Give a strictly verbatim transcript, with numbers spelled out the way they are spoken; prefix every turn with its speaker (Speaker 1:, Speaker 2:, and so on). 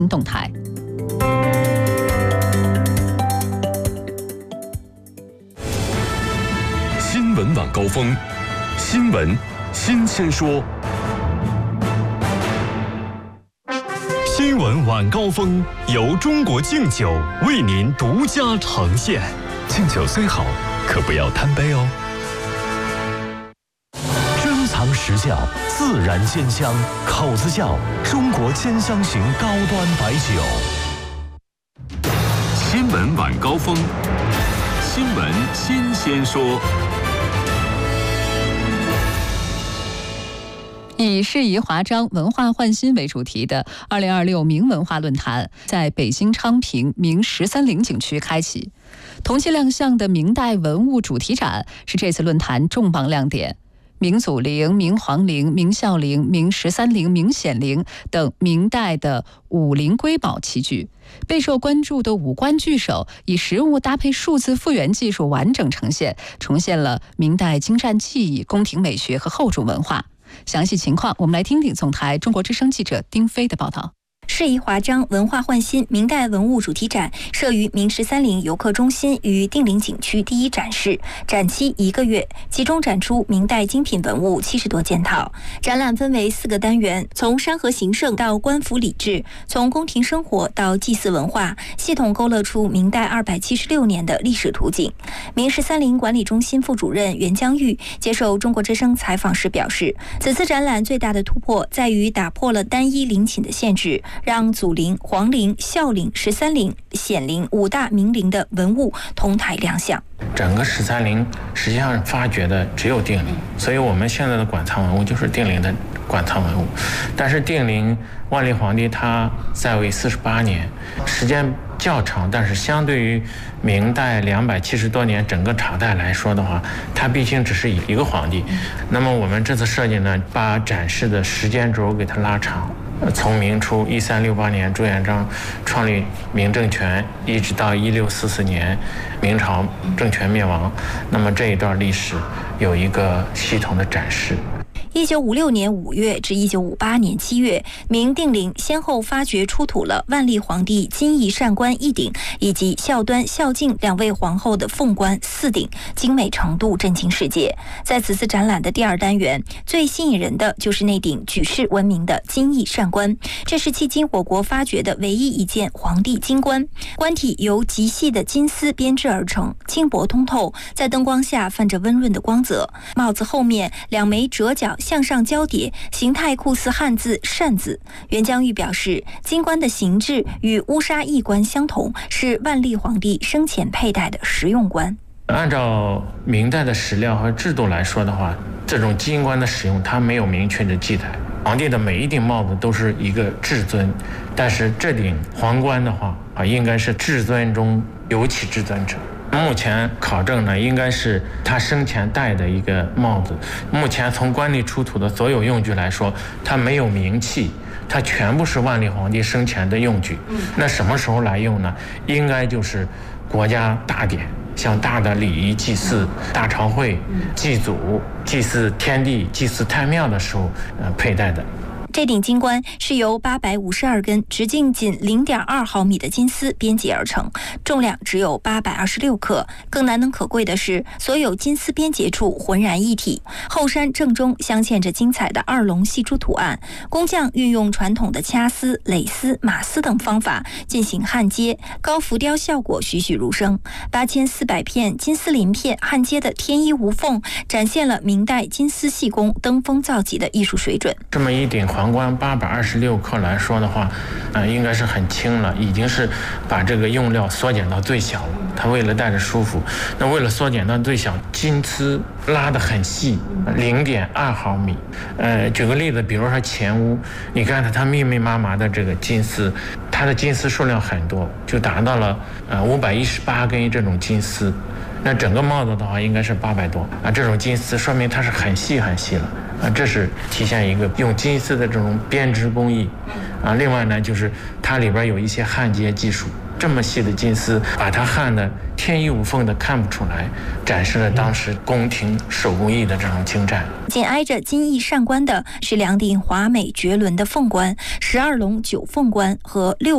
Speaker 1: 动态。
Speaker 2: 新闻晚高峰，新闻新鲜说。新闻晚高峰由中国敬酒为您独家呈现。敬酒虽好，可不要贪杯哦。珍藏实窖，自然鲜香，口子窖中国兼香型高端白酒。新闻晚高峰，新闻新鲜说。
Speaker 1: 以适宜华章、文化焕新为主题的二零二六明文化论坛在北京昌平明十三陵景区开启。同期亮相的明代文物主题展是这次论坛重磅亮点。明祖陵、明皇陵、明孝陵、明十三陵、明显陵等明代的武陵瑰宝齐聚。备受关注的五官巨手以实物搭配数字复原技术完整呈现，重现了明代精湛技艺、宫廷美学和后主文化。详细情况，我们来听听总台中国之声记者丁飞的报道。
Speaker 3: 适宜华章文化焕新明代文物主题展设于明十三陵游客中心与定陵景区第一展示，展期一个月，集中展出明代精品文物七十多件套。展览分为四个单元，从山河形胜到官府礼制，从宫廷生活到祭祀文化，系统勾勒出明代二百七十六年的历史图景。明十三陵管理中心副主任袁江玉接受中国之声采访时表示，此次展览最大的突破在于打破了单一陵寝的限制，让祖陵、皇陵、孝陵、十三陵、显陵五大明陵的文物同台亮相。
Speaker 4: 整个十三陵实际上发掘的只有定陵，所以我们现在的馆藏文物就是定陵的馆藏文物。但是定陵万历皇帝他在位四十八年，时间较长，但是相对于明代两百七十多年整个朝代来说的话，它毕竟只是一个皇帝。那么我们这次设计呢，把展示的时间轴给它拉长。从明初一三六八年朱元璋创立明政权，一直到一六四四年明朝政权灭亡，那么这一段历史有一个系统的展示。
Speaker 3: 一九五六年五月至一九五八年七月，明定陵先后发掘出土了万历皇帝金翼扇冠一顶以及孝端、孝敬两位皇后的凤冠四顶，精美程度震惊世界。在此次展览的第二单元，最吸引人的就是那顶举世闻名的金翼扇冠，这是迄今我国发掘的唯一一件皇帝金冠。冠体由极细的金丝编织而成，轻薄通透，在灯光下泛着温润的光泽。帽子后面两枚折角向上交叠，形态酷似汉字扇字。袁江玉表示，金冠的形制与乌纱翼冠相同，是万历皇帝生前佩戴的实用冠。
Speaker 4: 按照明代的史料和制度来说的话，这种金冠的使用它没有明确的记载。皇帝的每一顶帽子都是一个至尊，但是这顶皇冠的话啊，应该是至尊中尤其至尊者。目前考证呢，应该是他生前戴的一个帽子。目前从官吏出土的所有用具来说，它没有名器，它全部是万历皇帝生前的用具。那什么时候来用呢？应该就是国家大典，像大的礼仪祭祀、大朝会、祭祖、祭祀天地、祭祀太庙的时候，呃，佩戴的。
Speaker 3: 这顶金冠是由八百五十二根直径仅 零点二毫米的金丝编辑而成，重量只有八百二十六克。更难能可贵的是，所有金丝边结处浑然一体，后衫正中镶嵌着精彩的二龙戏珠图案。工匠运用传统的掐丝、蕾丝、马丝等方法进行焊接，高浮雕效果栩栩如生。八千四百片金丝鳞片焊接的天衣无缝，展现了明代金丝细工登峰造极的艺术水准。
Speaker 4: 这么一顶皇冠八百二十六克来说的话，呃，应该是很轻了，已经是把这个用料缩减到最小了。它为了戴着舒服，那为了缩减到最小，金丝拉得很细，零点二毫米。呃，举个例子，比如说前屋，你看它它密密麻麻的这个金丝，它的金丝数量很多，就达到了呃五百一十八根这种金丝。那整个帽子的话应该是八百多啊，这种金丝说明它是很细很细了啊，这是体现一个用金丝的这种编织工艺啊。另外呢，就是它里边有一些焊接技术，这么细的金丝把它焊的天衣无缝的看不出来，展示了当时宫廷手工艺的这种精湛。
Speaker 3: 紧挨着金翼扇冠的是两顶华美绝伦的凤冠，十二龙九凤冠和六